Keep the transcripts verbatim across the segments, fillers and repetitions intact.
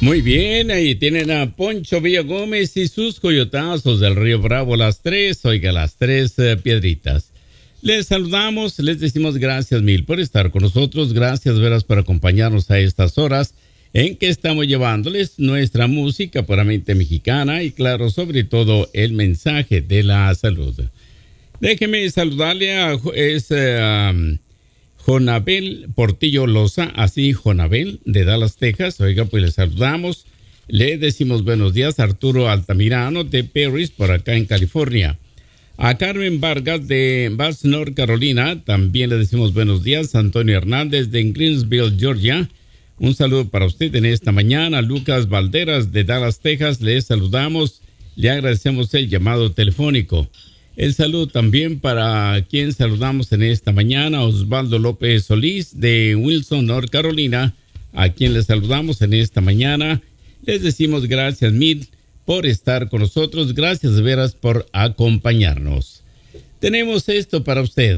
Muy bien, ahí tienen a Poncho Villagómez y sus coyotazos del Río Bravo, las tres, oiga, las tres eh, piedritas. Les saludamos, les decimos gracias mil por estar con nosotros, gracias veras por acompañarnos a estas horas en que estamos llevándoles nuestra música puramente mexicana y claro, sobre todo el mensaje de la salud. Déjeme saludarle a es, uh, um, Jonabel Portillo Loza, así Jonabel de Dallas, Texas. Oiga, pues le saludamos, le decimos buenos días a Arturo Altamirano de Perris, por acá en California. A Carmen Vargas de Bass, North Carolina, también le decimos buenos días. Antonio Hernández de Greensville, Georgia. Un saludo para usted en esta mañana. Lucas Valderas de Dallas, Texas, le saludamos, le agradecemos el llamado telefónico. El saludo también para quien saludamos en esta mañana, Osvaldo López Solís de Wilson, North Carolina, a quien le saludamos en esta mañana. Les decimos gracias mil por estar con nosotros, gracias de veras por acompañarnos. Tenemos esto para usted.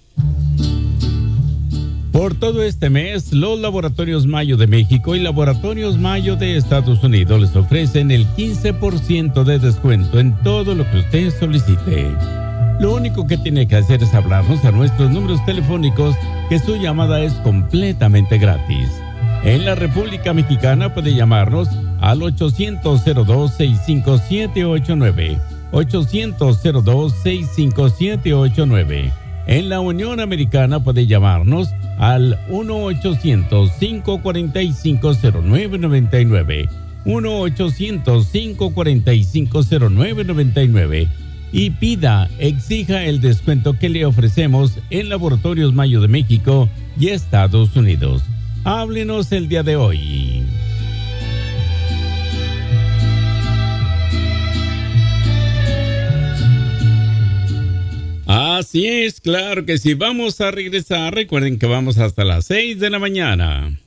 Por todo este mes, los Laboratorios Mayo de México y Laboratorios Mayo de Estados Unidos les ofrecen el quince por ciento de descuento en todo lo que usted solicite. Lo único que tiene que hacer es hablarnos a nuestros números telefónicos, que su llamada es completamente gratis. En la República Mexicana puede llamarnos al ochocientos cero dos, sesenta y cinco, siete ocho nueve, ochocientos cero dos, sesenta y cinco, siete ocho nueve. En la Unión Americana puede llamarnos al uno ochocientos, cinco cuatro cinco, cero nueve nueve nueve, uno ochocientos, cinco cuatro cinco, cero nueve nueve nueve y pida, exija el descuento que le ofrecemos en Laboratorios Mayo de México y Estados Unidos. Háblenos el día de hoy. Así es, claro que sí. Vamos a regresar. Recuerden que vamos hasta las seis de la mañana.